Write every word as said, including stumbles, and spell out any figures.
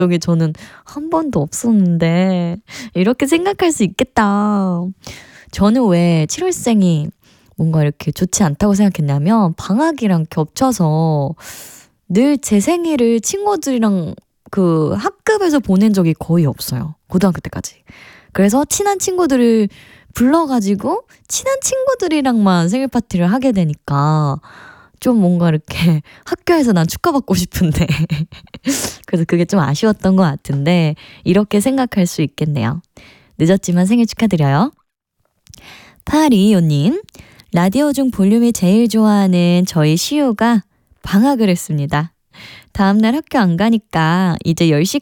적이 저는 한 번도 없었는데 이렇게 생각할 수 있겠다. 저는 왜 칠월생이 뭔가 이렇게 좋지 않다고 생각했냐면 방학이랑 겹쳐서 늘 제 생일을 친구들이랑 그 학급에서 보낸 적이 거의 없어요. 고등학교 때까지. 그래서 친한 친구들을 불러가지고 친한 친구들이랑만 생일 파티를 하게 되니까 좀 뭔가 이렇게 학교에서 난 축하받고 싶은데 그래서 그게 좀 아쉬웠던 것 같은데 이렇게 생각할 수 있겠네요. 늦었지만 생일 축하드려요. 팔이이오님, 라디오 중 볼륨이 제일 좋아하는 저희 시우가 방학을 했습니다. 다음날 학교 안 가니까 이제 열 시